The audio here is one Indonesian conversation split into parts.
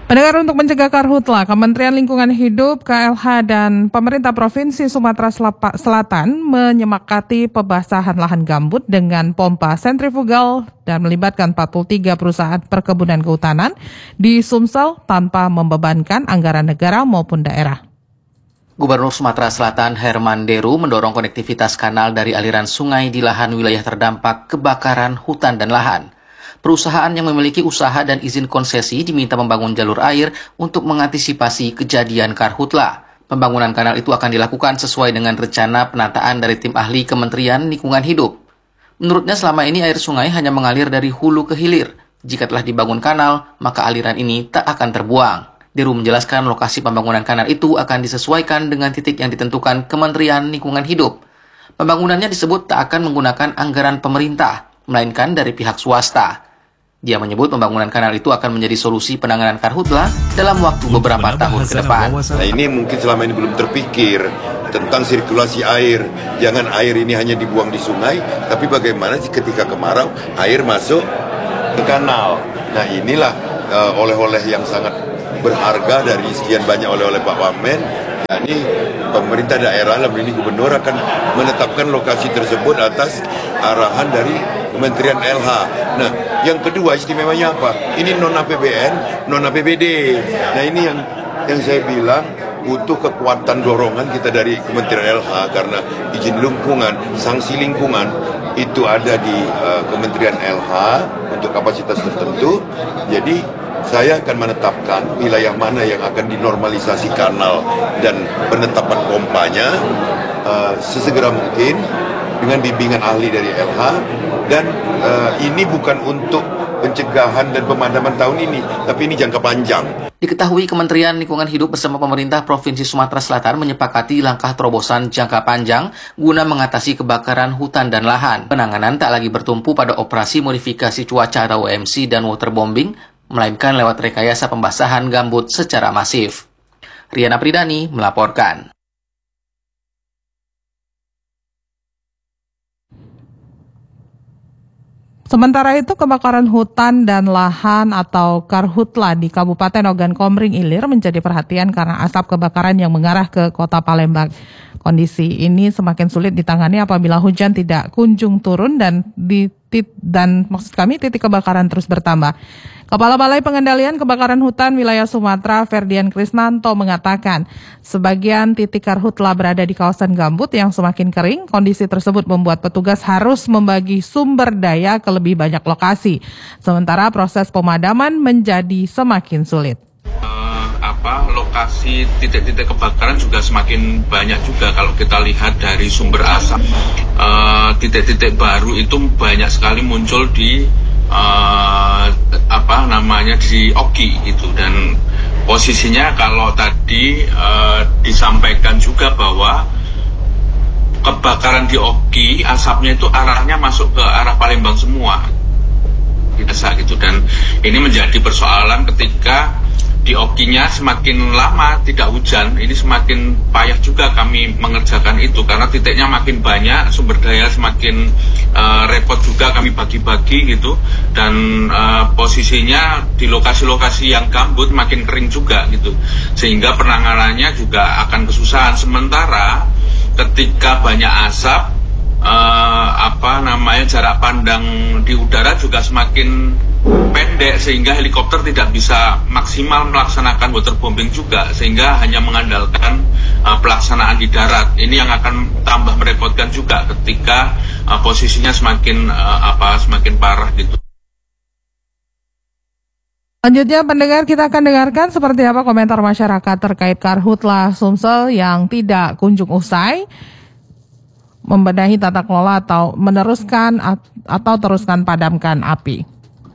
Pendengar, untuk mencegah karhutla, Kementerian Lingkungan Hidup, KLH, dan pemerintah Provinsi Sumatera Selatan menyepakati pembasahan lahan gambut dengan pompa sentrifugal dan melibatkan 43 perusahaan perkebunan kehutanan di Sumsel tanpa membebankan anggaran negara maupun daerah. Gubernur Sumatera Selatan Herman Deru mendorong konektivitas kanal dari aliran sungai di lahan wilayah terdampak kebakaran hutan dan lahan. Perusahaan yang memiliki usaha dan izin konsesi diminta membangun jalur air untuk mengantisipasi kejadian karhutla. Pembangunan kanal itu akan dilakukan sesuai dengan rencana penataan dari tim ahli Kementerian Lingkungan Hidup. Menurutnya selama ini air sungai hanya mengalir dari hulu ke hilir. Jika telah dibangun kanal, maka aliran ini tak akan terbuang. Deru menjelaskan lokasi pembangunan kanal itu akan disesuaikan dengan titik yang ditentukan Kementerian Lingkungan Hidup. Pembangunannya disebut tak akan menggunakan anggaran pemerintah, melainkan dari pihak swasta. Dia menyebut pembangunan kanal itu akan menjadi solusi penanganan karhutla dalam waktu beberapa tahun ke depan. Nah, ini mungkin selama ini belum terpikir tentang sirkulasi air. Jangan air ini hanya dibuang di sungai, tapi bagaimana sih ketika kemarau air masuk ke kanal. Nah, inilah oleh-oleh yang sangat berharga dari sekian banyak oleh-oleh Pak Wamen. Ini pemerintah daerah, dalam ini gubernur, akan menetapkan lokasi tersebut atas arahan dari Kementerian LH. Nah, yang kedua istimewanya apa? Ini non APBN, non APBD. Nah, ini yang saya bilang butuh kekuatan dorongan kita dari Kementerian LH, karena izin lingkungan, sanksi lingkungan itu ada di Kementerian LH untuk kapasitas tertentu. Jadi saya akan menetapkan wilayah mana yang akan dinormalisasi kanal dan penetapan pompanya sesegera mungkin dengan bimbingan ahli dari LH. Dan ini bukan untuk pencegahan dan pemadaman tahun ini, tapi ini jangka panjang. Diketahui Kementerian Lingkungan Hidup bersama pemerintah Provinsi Sumatera Selatan menyepakati langkah terobosan jangka panjang guna mengatasi kebakaran hutan dan lahan. Penanganan tak lagi bertumpu pada operasi modifikasi cuaca atau OMC dan waterbombing, melainkan lewat rekayasa pembasahan gambut secara masif. Riana Pridani melaporkan. Sementara itu, kebakaran hutan dan lahan atau karhutla di Kabupaten Ogan Komering Ilir menjadi perhatian karena asap kebakaran yang mengarah ke kota Palembang. Kondisi ini semakin sulit ditangani apabila hujan tidak kunjung turun dan titik kebakaran terus bertambah. Kepala Balai Pengendalian Kebakaran Hutan Wilayah Sumatera, Ferdian Krisnanto, mengatakan sebagian titik karhutla berada di kawasan gambut yang semakin kering. Kondisi tersebut membuat petugas harus membagi sumber daya ke lebih banyak lokasi. Sementara proses pemadaman menjadi semakin sulit. Lokasi titik-titik kebakaran juga semakin banyak juga kalau kita lihat dari sumber asap. Titik-titik baru itu banyak sekali muncul di di Oki gitu, dan posisinya kalau tadi disampaikan juga bahwa kebakaran di Oki asapnya itu arahnya masuk ke arah Palembang semua biasa gitu, dan ini menjadi persoalan ketika di Okinya semakin lama tidak hujan, ini semakin payah juga kami mengerjakan itu karena titiknya makin banyak, sumber daya semakin repot juga kami bagi-bagi gitu, dan posisinya di lokasi-lokasi yang gambut makin kering juga gitu, sehingga penanganannya juga akan kesusahan. Sementara ketika banyak asap, jarak pandang di udara juga semakin pendek, sehingga helikopter tidak bisa maksimal melaksanakan waterbombing juga, sehingga hanya mengandalkan pelaksanaan di darat. Ini yang akan tambah merepotkan juga ketika posisinya semakin parah gitu. Selanjutnya, pendengar, kita akan dengarkan seperti apa komentar masyarakat terkait karhutla Sumsel yang tidak kunjung usai, membenahi tata kelola atau teruskan padamkan api.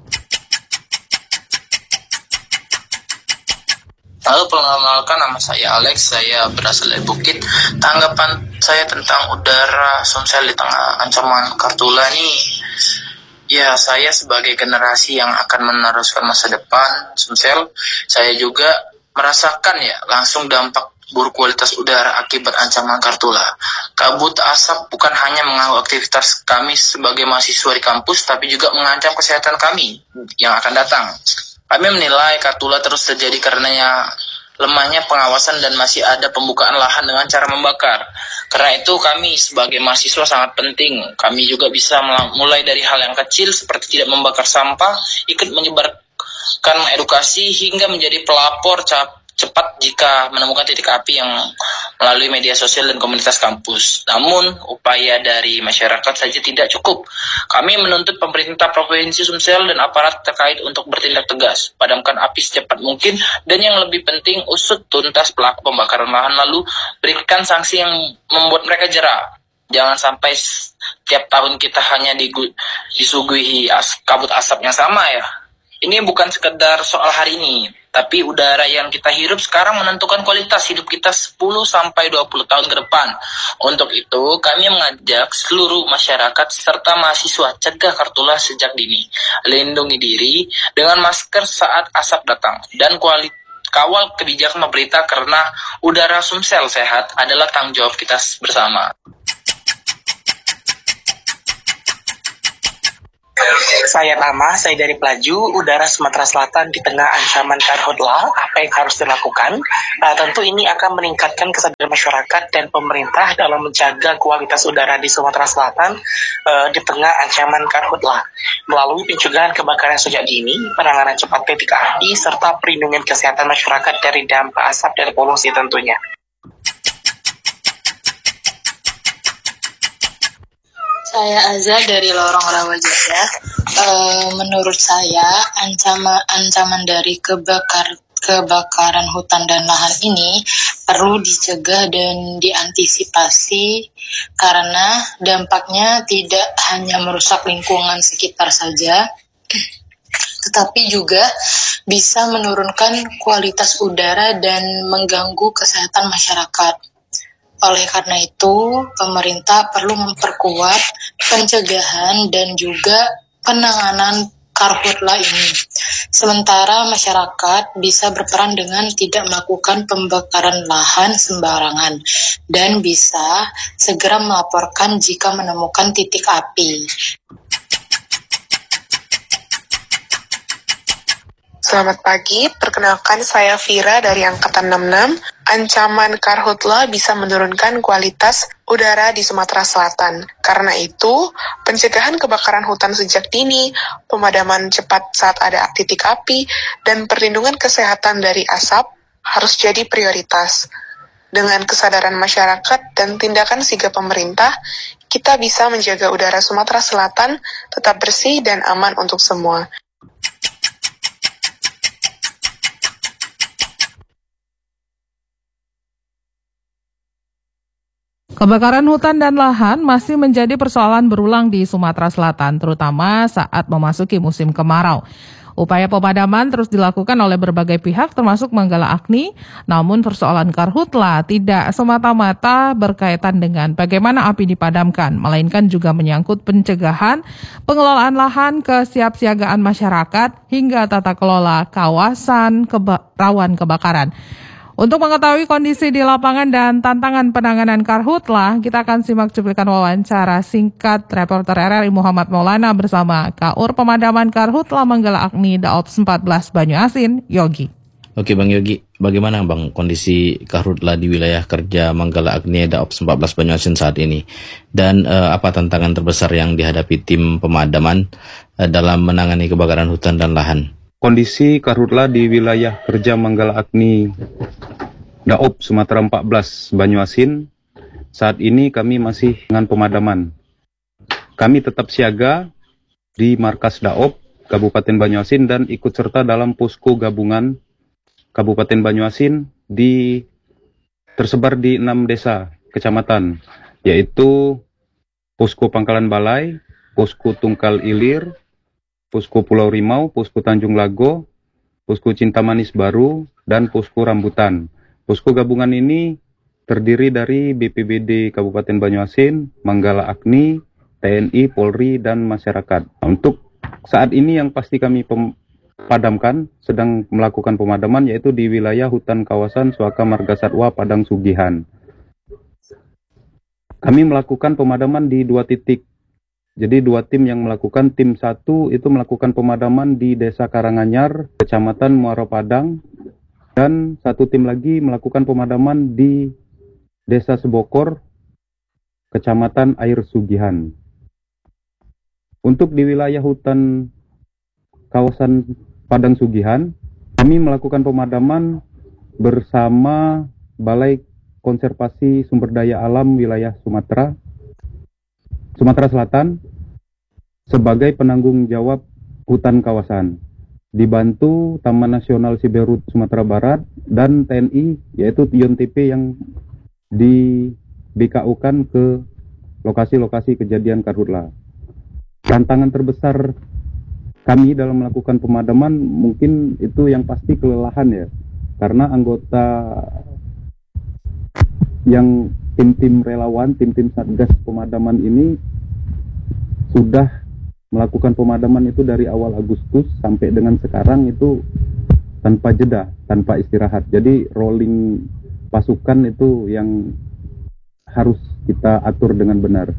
Halo, perkenalkan, nama saya Alex, saya berasal dari Bukit. Tanggapan saya tentang udara Sumsel di tengah ancaman karhutla ini, ya saya sebagai generasi yang akan meneruskan masa depan Sumsel, saya juga merasakan langsung dampak buruk kualitas udara akibat ancaman karhutla. Kabut asap bukan hanya mengganggu aktivitas kami sebagai mahasiswa di kampus, tapi juga mengancam kesehatan kami yang akan datang. Kami menilai Karhutla terus terjadi karenanya lemahnya pengawasan dan masih ada pembukaan lahan dengan cara membakar. Karena itu kami sebagai mahasiswa sangat penting. Kami juga bisa mulai dari hal yang kecil seperti tidak membakar sampah, ikut menyebarkan edukasi hingga menjadi pelapor cepat jika menemukan titik api yang melalui media sosial dan komunitas kampus. Namun, upaya dari masyarakat saja tidak cukup. Kami menuntut pemerintah Provinsi Sumsel dan aparat terkait untuk bertindak tegas, padamkan api secepat mungkin, dan yang lebih penting, usut tuntas pelaku pembakaran lahan lalu berikan sanksi yang membuat mereka jera. Jangan sampai tiap tahun kita hanya disuguhi kabut asap yang sama ya. Ini bukan sekedar soal hari ini, tapi udara yang kita hirup sekarang menentukan kualitas hidup kita 10-20 tahun ke depan. Untuk itu, kami mengajak seluruh masyarakat serta mahasiswa cegah Karhutla sejak dini. Lindungi diri dengan masker saat asap datang, dan kawal kebijakan pemerintah karena udara Sumsel sehat adalah tanggung jawab kita bersama. Saya dari Pelaju, udara Sumatera Selatan di tengah ancaman Karhutla. Apa yang harus dilakukan? Tentu ini akan meningkatkan kesadaran masyarakat dan pemerintah dalam menjaga kualitas udara di Sumatera Selatan di tengah ancaman Karhutla. Melalui pencegahan kebakaran sejak dini, penanganan cepat titik api, serta perlindungan kesehatan masyarakat dari dampak asap dan polusi tentunya. Saya Azza dari Lorong Rawajaya. Menurut saya, ancaman dari kebakaran hutan dan lahan ini perlu dicegah dan diantisipasi karena dampaknya tidak hanya merusak lingkungan sekitar saja, tetapi juga bisa menurunkan kualitas udara dan mengganggu kesehatan masyarakat. Oleh karena itu, pemerintah perlu memperkuat pencegahan dan juga penanganan Karhutla ini. Sementara masyarakat bisa berperan dengan tidak melakukan pembakaran lahan sembarangan dan bisa segera melaporkan jika menemukan titik api. Selamat pagi, perkenalkan saya Vira dari Angkatan 66. Ancaman Karhutla bisa menurunkan kualitas udara di Sumatera Selatan. Karena itu, pencegahan kebakaran hutan sejak dini, pemadaman cepat saat ada titik api, dan perlindungan kesehatan dari asap harus jadi prioritas. Dengan kesadaran masyarakat dan tindakan sigap pemerintah, kita bisa menjaga udara Sumatera Selatan tetap bersih dan aman untuk semua. Kebakaran hutan dan lahan masih menjadi persoalan berulang di Sumatera Selatan, terutama saat memasuki musim kemarau. Upaya pemadaman terus dilakukan oleh berbagai pihak termasuk Manggala Agni, namun persoalan Karhutla tidak semata-mata berkaitan dengan bagaimana api dipadamkan, melainkan juga menyangkut pencegahan, pengelolaan lahan, kesiapsiagaan masyarakat, hingga tata kelola kawasan rawan kebakaran. Untuk mengetahui kondisi di lapangan dan tantangan penanganan Karhutla, kita akan simak cuplikan wawancara singkat reporter RRI Muhammad Maulana bersama Kaur Pemadaman Karhutla Manggala Agni Daops 14 Banyuasin, Yogi. Oke Bang Yogi, bagaimana Bang kondisi Karhutla di wilayah kerja Manggala Agni Daops 14 Banyuasin saat ini? Dan apa tantangan terbesar yang dihadapi tim pemadaman dalam menangani kebakaran hutan dan lahan? Kondisi Karhutla di wilayah kerja Manggala Agni Daops Sumatera 14 Banyuasin, saat ini kami masih dengan pemadaman. Kami tetap siaga di markas Daop Kabupaten Banyuasin dan ikut serta dalam posko gabungan Kabupaten Banyuasin tersebar di 6 desa kecamatan, yaitu posko Pangkalan Balai, posko Tungkal Ilir, posko Pulau Rimau, posko Tanjung Lago, posko Cinta Manis Baru, dan posko Rambutan. Posko gabungan ini terdiri dari BPBD Kabupaten Banyuasin, Manggala Agni, TNI, Polri, dan masyarakat. Untuk saat ini yang pasti kami padamkan, sedang melakukan pemadaman, yaitu di wilayah hutan kawasan Suaka Marga Satwa Padang Sugihan. Kami melakukan pemadaman di 2 titik, Jadi 2 tim yang melakukan, tim 1 itu melakukan pemadaman di Desa Karanganyar, Kecamatan Muara Padang, dan 1 tim lagi melakukan pemadaman di Desa Sebokor, Kecamatan Air Sugihan. Untuk di wilayah hutan kawasan Padang Sugihan, kami melakukan pemadaman bersama Balai Konservasi Sumber Daya Alam Wilayah Sumatera Selatan sebagai penanggung jawab hutan kawasan, dibantu Taman Nasional Siberut Sumatera Barat dan TNI, yaitu YONTP yang di BKU-kan ke lokasi-lokasi kejadian karhutla. Tantangan terbesar kami dalam melakukan pemadaman mungkin itu yang pasti kelelahan ya, karena anggota yang tim-tim relawan, tim-tim satgas pemadaman ini sudah melakukan pemadaman itu dari awal Agustus sampai dengan sekarang itu tanpa jeda, tanpa istirahat. Jadi rolling pasukan itu yang harus kita atur dengan benar.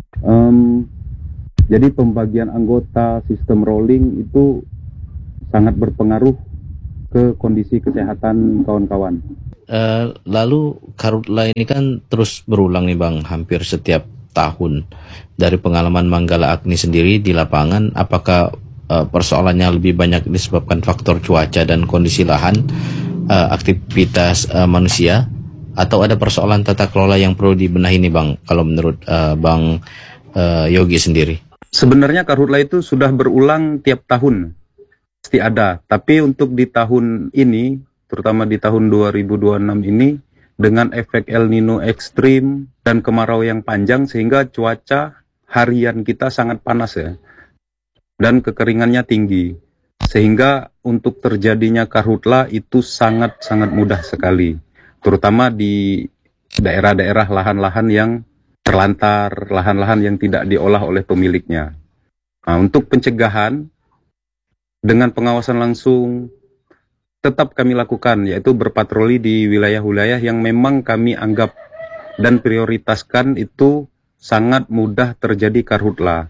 Jadi pembagian anggota, sistem rolling itu sangat berpengaruh ke kondisi kesehatan kawan-kawan. Lalu karhutla ini kan terus berulang nih Bang, hampir setiap tahun. Dari pengalaman Manggala Agni sendiri di lapangan, apakah persoalannya lebih banyak disebabkan faktor cuaca dan kondisi lahan, aktivitas manusia, atau ada persoalan tata kelola yang perlu dibenahi nih Bang, kalau menurut Bang Yogi sendiri? Sebenarnya karhutla itu sudah berulang tiap tahun, pasti ada. Tapi untuk di tahun ini, terutama di tahun 2026 ini, dengan efek El Nino ekstrim dan kemarau yang panjang, sehingga cuaca harian kita sangat panas ya, dan kekeringannya tinggi. Sehingga untuk terjadinya karhutla itu sangat-sangat mudah sekali, terutama di daerah-daerah lahan-lahan yang terlantar, lahan-lahan yang tidak diolah oleh pemiliknya. Nah, untuk pencegahan dengan pengawasan langsung tetap kami lakukan, yaitu berpatroli di wilayah-wilayah yang memang kami anggap dan prioritaskan itu sangat mudah terjadi karhutla.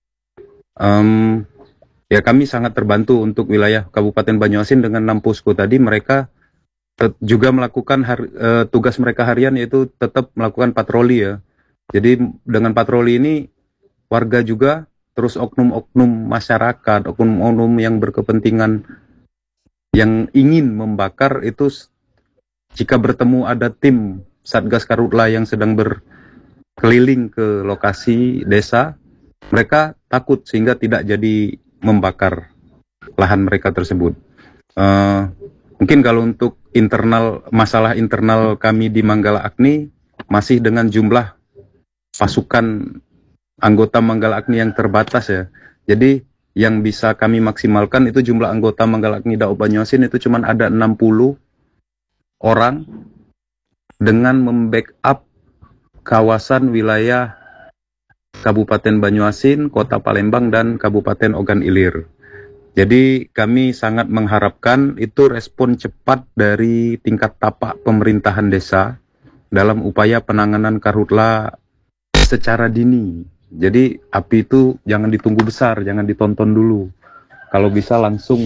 Ya, kami sangat terbantu untuk wilayah Kabupaten Banyuasin dengan 6 posko tadi. Mereka juga melakukan tugas mereka harian, yaitu tetap melakukan patroli ya. Jadi dengan patroli ini warga juga, terus oknum-oknum masyarakat, oknum-oknum yang berkepentingan yang ingin membakar itu, jika bertemu ada tim Satgas Karhutla yang sedang berkeliling ke lokasi desa, mereka takut sehingga tidak jadi membakar lahan mereka tersebut. Mungkin kalau untuk masalah internal kami di Manggala Agni masih dengan jumlah pasukan anggota Manggala Agni yang terbatas ya. Jadi yang bisa kami maksimalkan itu jumlah anggota Manggala Agni Daob Banyuasin itu cuma ada 60 orang dengan membackup kawasan wilayah Kabupaten Banyuasin, Kota Palembang, dan Kabupaten Ogan Ilir. Jadi kami sangat mengharapkan itu respon cepat dari tingkat tapak pemerintahan desa dalam upaya penanganan karhutla secara dini. Jadi api itu jangan ditunggu besar, jangan ditonton dulu. Kalau bisa langsung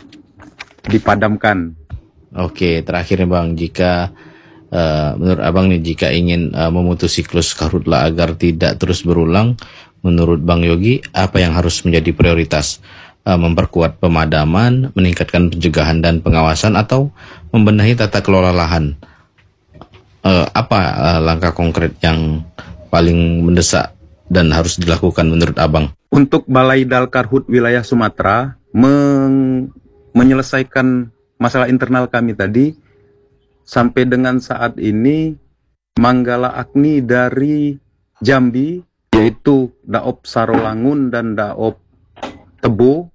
dipadamkan. Oke, terakhir nih Bang, jika menurut Abang nih, jika ingin memutus siklus karhutla agar tidak terus berulang, menurut Bang Yogi, apa yang harus menjadi prioritas? Memperkuat pemadaman, meningkatkan pencegahan dan pengawasan, atau membenahi tata kelola lahan? Apa langkah konkret yang paling mendesak dan harus dilakukan menurut Abang? Untuk Balai Dalkarhut wilayah Sumatera menyelesaikan masalah internal kami tadi, sampai dengan saat ini Manggala Agni dari Jambi, yaitu Daob Sarolangun dan Daob Tebo,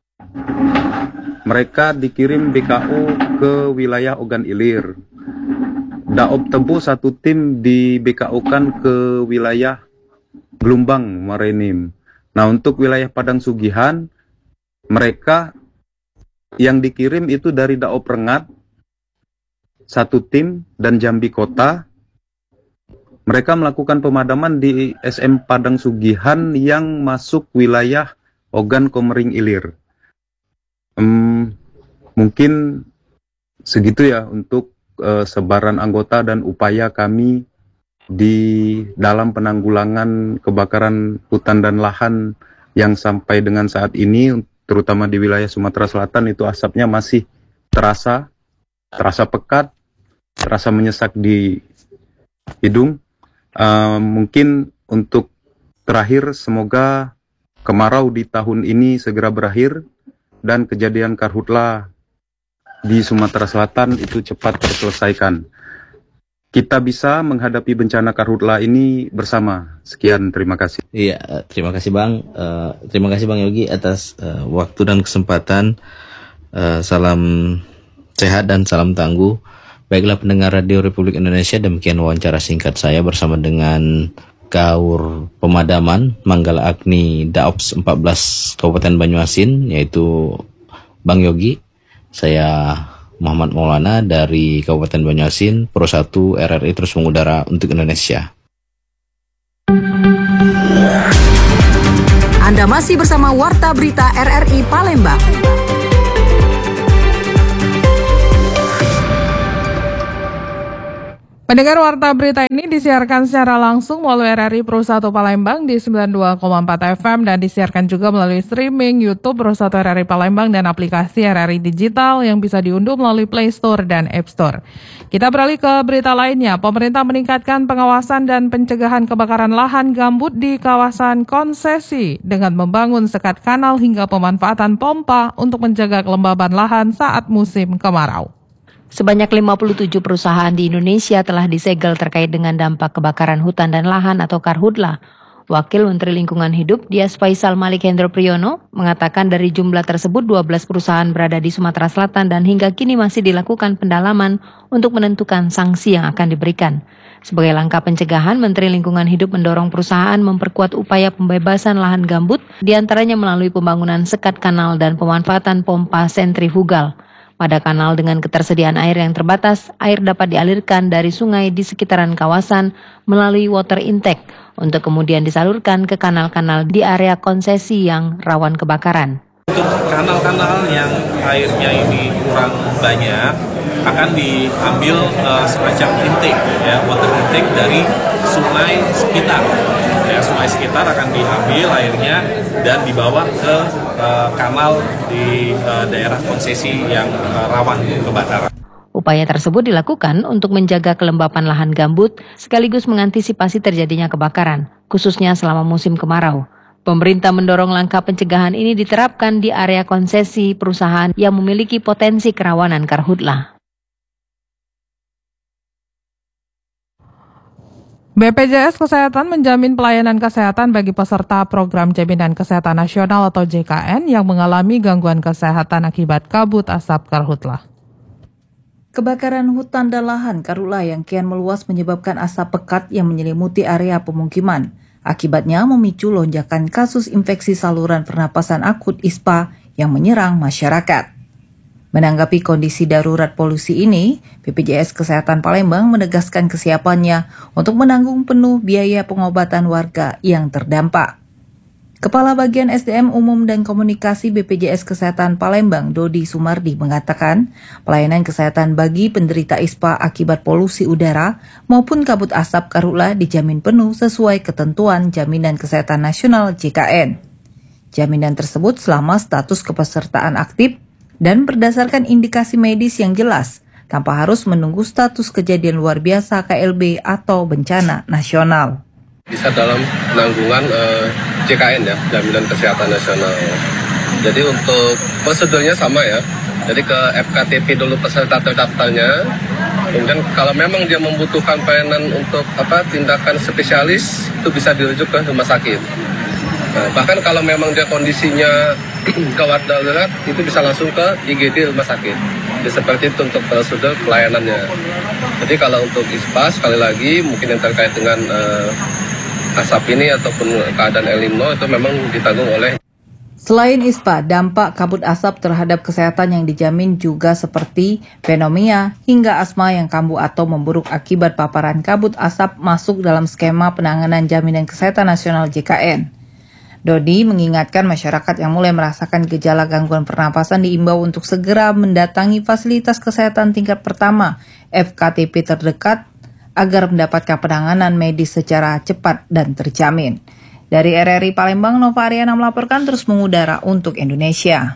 mereka dikirim BKO ke wilayah Ogan Ilir. Daob Tebo 1 tim di BKO-kan ke wilayah Gelombang Marinim. Nah, untuk wilayah Padang Sugihan, mereka yang dikirim itu dari Daob Rengat 1 tim dan Jambi Kota. Mereka melakukan pemadaman di SM Padang Sugihan yang masuk wilayah Ogan Komering Ilir. Mungkin segitu ya untuk sebaran anggota dan upaya kami di dalam penanggulangan kebakaran hutan dan lahan yang sampai dengan saat ini, terutama di wilayah Sumatera Selatan, itu asapnya masih terasa pekat, terasa menyesak di hidung. Mungkin untuk terakhir, semoga kemarau di tahun ini segera berakhir dan kejadian karhutla di Sumatera Selatan itu cepat terselesaikan. Kita bisa menghadapi bencana karhutla ini bersama. Sekian, terima kasih. Iya, terima kasih Bang. Terima kasih Bang Yogi atas waktu dan kesempatan. Salam sehat dan salam tangguh. Baiklah pendengar Radio Republik Indonesia, demikian wawancara singkat saya bersama dengan Kaur Pemadaman Manggala Agni Daops 14 Kabupaten Banyuasin, yaitu Bang Yogi. Saya Muhammad Maulana dari Kabupaten Banyuasin, Pro 1 RRI terus mengudara untuk Indonesia. Anda masih bersama Warta Berita RRI Palembang. Pendengar Warta Berita ini disiarkan secara langsung melalui RRI Pro 1 Palembang di 92,4 FM dan disiarkan juga melalui streaming YouTube Pro 1 RRI Palembang dan aplikasi RRI Digital yang bisa diunduh melalui Play Store dan App Store. Kita beralih ke berita lainnya. Pemerintah meningkatkan pengawasan dan pencegahan kebakaran lahan gambut di kawasan konsesi dengan membangun sekat kanal hingga pemanfaatan pompa untuk menjaga kelembaban lahan saat musim kemarau. Sebanyak 57 perusahaan di Indonesia telah disegel terkait dengan dampak kebakaran hutan dan lahan atau karhutla. Wakil Menteri Lingkungan Hidup Dias Faisal Malik Hendro Priyono mengatakan dari jumlah tersebut 12 perusahaan berada di Sumatera Selatan dan hingga kini masih dilakukan pendalaman untuk menentukan sanksi yang akan diberikan. Sebagai langkah pencegahan, Menteri Lingkungan Hidup mendorong perusahaan memperkuat upaya pembebasan lahan gambut, diantaranya melalui pembangunan sekat kanal dan pemanfaatan pompa sentrifugal. Pada kanal dengan ketersediaan air yang terbatas, air dapat dialirkan dari sungai di sekitaran kawasan melalui water intake untuk kemudian disalurkan ke kanal-kanal di area konsesi yang rawan kebakaran. Untuk kanal-kanal yang airnya ini kurang banyak, akan diambil semacam intake, ya, water intake dari sungai sekitar. Ya, sungai sekitar akan diambil airnya dan dibawa ke kanal di daerah konsesi yang rawan kebakaran. Upaya tersebut dilakukan untuk menjaga kelembapan lahan gambut sekaligus mengantisipasi terjadinya kebakaran, khususnya selama musim kemarau. Pemerintah mendorong langkah pencegahan ini diterapkan di area konsesi perusahaan yang memiliki potensi kerawanan karhutla. BPJS Kesehatan menjamin pelayanan kesehatan bagi peserta Program Jaminan Kesehatan Nasional atau JKN yang mengalami gangguan kesehatan akibat kabut asap karhutla. Kebakaran hutan dan lahan karhutla yang kian meluas menyebabkan asap pekat yang menyelimuti area pemukiman. Akibatnya memicu lonjakan kasus infeksi saluran pernapasan akut ISPA yang menyerang masyarakat. Menanggapi kondisi darurat polusi ini, BPJS Kesehatan Palembang menegaskan kesiapannya untuk menanggung penuh biaya pengobatan warga yang terdampak. Kepala Bagian SDM Umum dan Komunikasi BPJS Kesehatan Palembang, Dodi Sumardi, mengatakan pelayanan kesehatan bagi penderita ISPA akibat polusi udara maupun kabut asap karhutla dijamin penuh sesuai ketentuan Jaminan Kesehatan Nasional JKN. Jaminan tersebut selama status kepesertaan aktif dan berdasarkan indikasi medis yang jelas, tanpa harus menunggu status kejadian luar biasa KLB atau bencana nasional. Bisa dalam penanggungan JKN ya, Jaminan Kesehatan Nasional. Jadi untuk prosedurnya sama ya, jadi ke FKTP dulu peserta terdaftarnya, kemudian kalau memang dia membutuhkan pelayanan untuk tindakan spesialis, itu bisa dirujuk ke rumah sakit. Nah, bahkan kalau memang dia kondisinya gawat darurat, itu bisa langsung ke IGD rumah sakit. Jadi seperti itu untuk prosedur pelayanannya. Jadi kalau untuk ISPA, sekali lagi mungkin yang terkait dengan asap ini ataupun keadaan El Nino itu memang ditanggung oleh. Selain ISPA, dampak kabut asap terhadap kesehatan yang dijamin juga seperti pneumonia hingga asma yang kambuh atau memburuk akibat paparan kabut asap masuk dalam skema penanganan jaminan kesehatan nasional JKN. Dodi mengingatkan masyarakat yang mulai merasakan gejala gangguan pernapasan diimbau untuk segera mendatangi fasilitas kesehatan tingkat pertama FKTP terdekat agar mendapatkan penanganan medis secara cepat dan terjamin. Dari RRI Palembang, Nova Ariana melaporkan terus mengudara untuk Indonesia.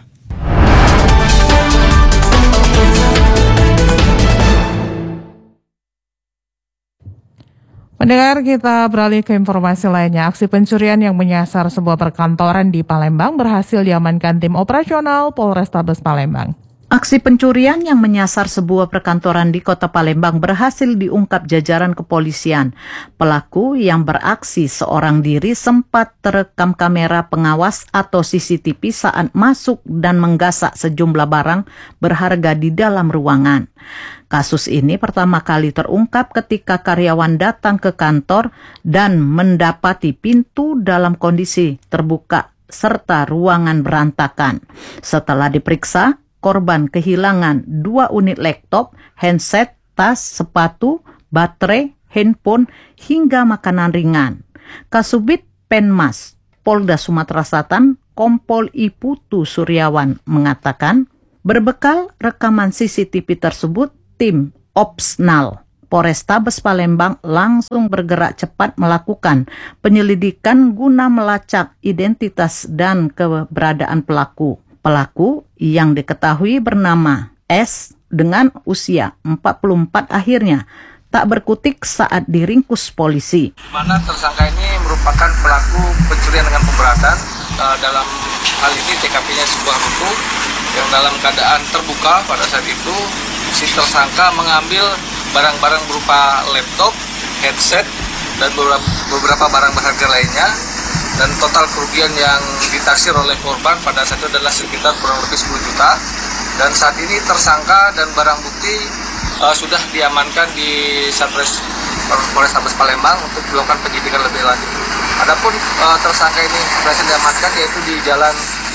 Pendengar, kita beralih ke informasi lainnya. Aksi pencurian yang menyasar sebuah perkantoran di Palembang berhasil diamankan tim operasional Polrestabes Palembang. Aksi pencurian yang menyasar sebuah perkantoran di Kota Palembang berhasil diungkap jajaran kepolisian. Pelaku yang beraksi seorang diri sempat terekam kamera pengawas atau CCTV saat masuk dan menggasak sejumlah barang berharga di dalam ruangan. Kasus ini pertama kali terungkap ketika karyawan datang ke kantor dan mendapati pintu dalam kondisi terbuka serta ruangan berantakan. Setelah diperiksa, korban kehilangan 2 unit laptop, handset, tas, sepatu, baterai, handphone, hingga makanan ringan. Kasubit Penmas Polda Sumatera Selatan, Kompol I Putu Suryawan mengatakan, berbekal rekaman CCTV tersebut, tim Opsnal Polrestabes Palembang langsung bergerak cepat melakukan penyelidikan guna melacak identitas dan keberadaan pelaku. Pelaku yang diketahui bernama S dengan usia 44 akhirnya tak berkutik saat diringkus polisi. Mana tersangka ini merupakan pelaku pencurian dengan pemberatan. Dalam hal ini TKP-nya sebuah ruko yang dalam keadaan terbuka. Pada saat itu si tersangka mengambil barang-barang berupa laptop, headset, dan beberapa barang berharga lainnya. Dan total kerugian yang ditaksir oleh korban pada saat itu adalah sekitar kurang lebih 10 juta. Dan saat ini tersangka dan barang bukti sudah diamankan di Satres Polrestabes Palembang untuk dilakukan penyidikan lebih lanjut. Adapun tersangka ini berhasil diamankan yaitu di Jalan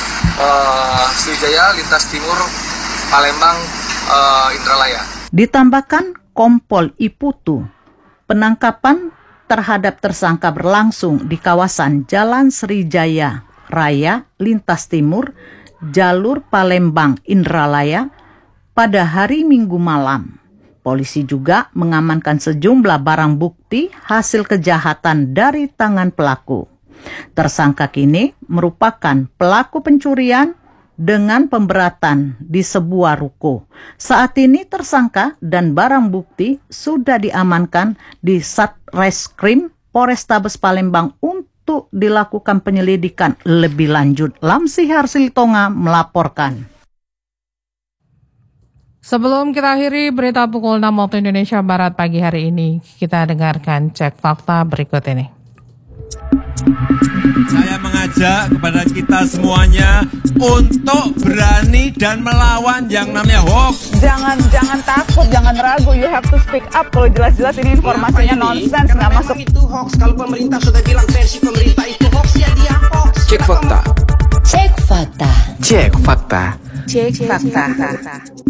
Sriwijaya, Lintas Timur, Palembang, Indralaya. Ditambahkan Kompol I Putu, penangkapan terhadap tersangka berlangsung di kawasan Jalan Sriwijaya Raya, Lintas Timur, jalur Palembang, Indralaya pada hari Minggu malam. Polisi juga mengamankan sejumlah barang bukti hasil kejahatan dari tangan pelaku. Tersangka kini merupakan pelaku pencurian dengan pemberatan di sebuah ruko. Saat ini tersangka dan barang bukti sudah diamankan di Satreskrim Polrestabes Palembang untuk dilakukan penyelidikan lebih lanjut. Lamsi Harsiltonga melaporkan. Sebelum kita akhiri berita pukul 6 waktu Indonesia Barat pagi hari ini, kita dengarkan cek fakta berikut ini. Saya mengajak kepada kita semuanya untuk berani dan melawan yang namanya hoax. Jangan takut, jangan ragu. You have to speak up. Kalau jelas-jelas ini informasinya nonsens, nggak masuk. Itu hoax. Kalau pemerintah sudah bilang versi pemerintah itu hoax, ya dia hoax. Cek fakta. Cek fakta. Cek fakta. Cek fakta.